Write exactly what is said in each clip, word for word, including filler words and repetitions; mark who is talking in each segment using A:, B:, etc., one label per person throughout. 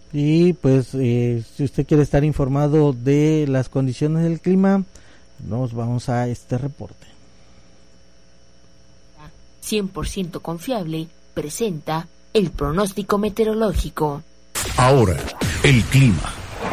A: Y pues eh, si usted quiere estar informado de las condiciones del clima, nos vamos a este reporte.
B: cien por ciento confiable presenta el pronóstico meteorológico.
C: Ahora, el clima.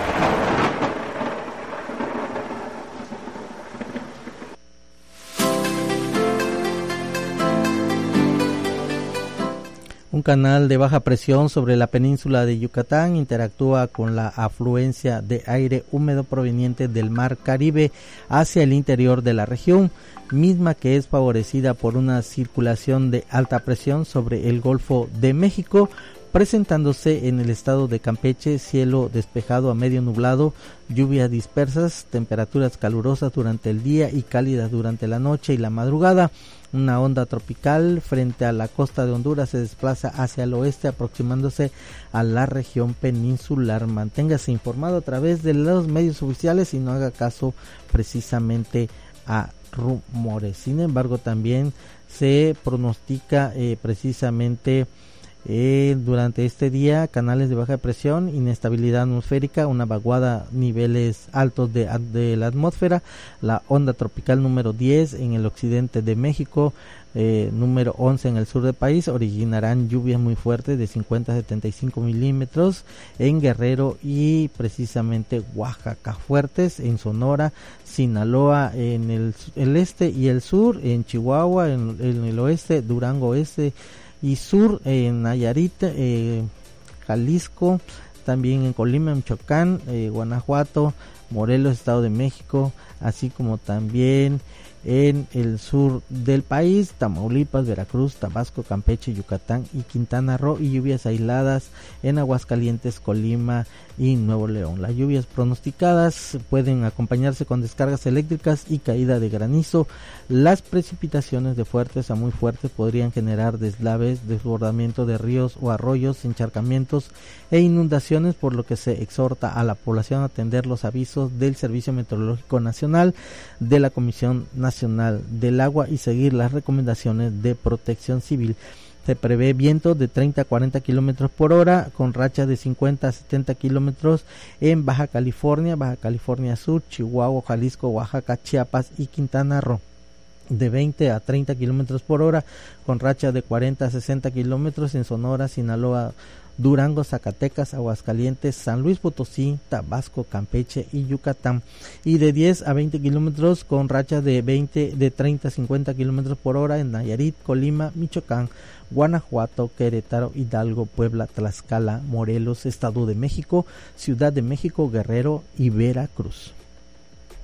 A: Un canal de baja presión sobre la península de Yucatán interactúa con la afluencia de aire húmedo proveniente del Mar Caribe hacia el interior de la región, misma que es favorecida por una circulación de alta presión sobre el Golfo de México, presentándose en el estado de Campeche cielo despejado a medio nublado, lluvias dispersas, temperaturas calurosas durante el día y cálidas durante la noche y la madrugada. Una onda tropical frente a la costa de Honduras se desplaza hacia el oeste, aproximándose a la región peninsular. Manténgase informado a través de los medios oficiales y no haga caso precisamente a rumores. Sin embargo, también se pronostica eh, precisamente Eh, durante este día canales de baja presión, inestabilidad atmosférica, una vaguada, niveles altos de, de la atmósfera, la onda tropical número diez en el occidente de México, eh, número once en el sur del país, originarán lluvias muy fuertes de cincuenta a setenta y cinco milímetros en Guerrero y precisamente Oaxaca, fuertes en Sonora, Sinaloa en el, el este y el sur, en Chihuahua, en, en el oeste, Durango oeste y sur, en Nayarit, eh, Jalisco, también en Colima, Michoacán, eh, Guanajuato, Morelos, Estado de México, así como también en el sur del país, Tamaulipas, Veracruz, Tabasco, Campeche, Yucatán y Quintana Roo, y lluvias aisladas en Aguascalientes, Colima y Nuevo León. Las lluvias pronosticadas pueden acompañarse con descargas eléctricas y caída de granizo. Las precipitaciones de fuertes a muy fuertes podrían generar deslaves, desbordamiento de ríos o arroyos, encharcamientos e inundaciones, por lo que se exhorta a la población a atender los avisos del Servicio Meteorológico Nacional, de la Comisión Nacional del Agua y seguir las recomendaciones de Protección Civil. Se prevé vientos de treinta a cuarenta kilómetros por hora con rachas de cincuenta a setenta kilómetros en Baja California, Baja California Sur, Chihuahua, Jalisco, Oaxaca, Chiapas y Quintana Roo. De veinte a treinta kilómetros por hora con rachas de cuarenta a sesenta kilómetros en Sonora, Sinaloa, Durango, Zacatecas, Aguascalientes, San Luis Potosí, Tabasco, Campeche y Yucatán, y de diez a veinte kilómetros con rachas de veinte, de treinta a cincuenta kilómetros por hora en Nayarit, Colima, Michoacán, Guanajuato, Querétaro, Hidalgo, Puebla, Tlaxcala, Morelos, Estado de México, Ciudad de México, Guerrero y Veracruz.